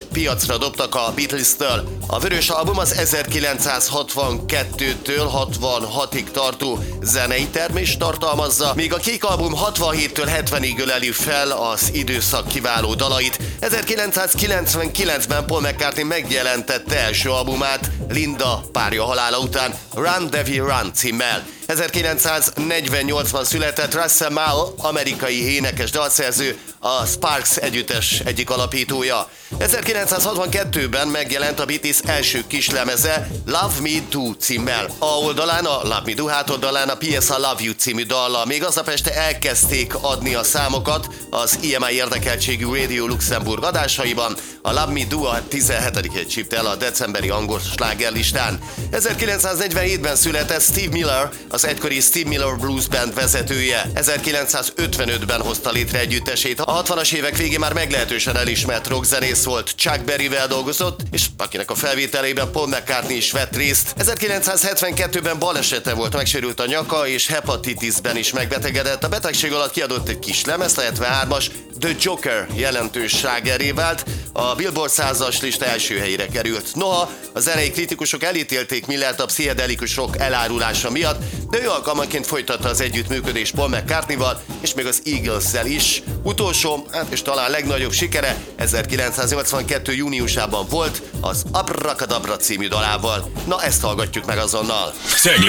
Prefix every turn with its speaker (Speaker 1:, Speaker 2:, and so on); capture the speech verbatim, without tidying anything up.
Speaker 1: piacra dobtak a Beatles-től. A vörös album az ezerkilencszázhatvankettőtől hatvanhatig tartó zenei termést tartalmazza, míg a kék album hatvanhéttől hetvenig öleli fel az időszak kiváló dalait. ezerkilencszázkilencvenkilencben Paul McCartney megjelentette első albumát Linda párja halála után Run Devil Run címmel. ezerkilencszáznegyvennyolcban született Russell Mall, amerikai énekes dalszerző, a Sparks együttes egyik alapítója. ezerkilencszázhatvankettőben megjelent a Beatles első kislemeze Love Me Do címmel. A oldalán a Love Me Do, hát oldalán a P S I Love You című dallal. Még aznap este elkezdték adni a számokat az I M I érdekeltségű Radio Luxemburg adásaiban. A Love Me Do a tizenhetedik helyet csípte el a decemberi angol slágerlistán. ezerkilencszáznegyvenhétben született Steve Miller, az egykori Steve Miller Blues Band vezetője. ezerkilencszázötvenötben hozta létre együttesét. A hatvanas évek végén már meglehetősen elismert rockzenész volt, Chuck Berryvel dolgozott, és akinek a felvételében Paul McCartney is vett részt. ezerkilencszázhetvenkettőben balesete volt, megsérült a nyaka, és hepatitisben is megbetegedett. A betegség alatt kiadott egy kis lemezt, a hetvenhármas The Joker jelentős slágerré vált, a Billboard százas lista első helyére került. Noha a zenei kritikusok elítélték Millert a pszichedelikus rock elárulása miatt, de ő alkalmanként folytatta az együttműködést Paul McCartneyval, és még az Eagles-szel is. Utolsó, hát és talán legnagyobb sikere ezerkilencszáznyolcvankettő júniusában volt az Abracadabra című dalával. Na, ezt hallgatjuk meg azonnal.
Speaker 2: Szeglény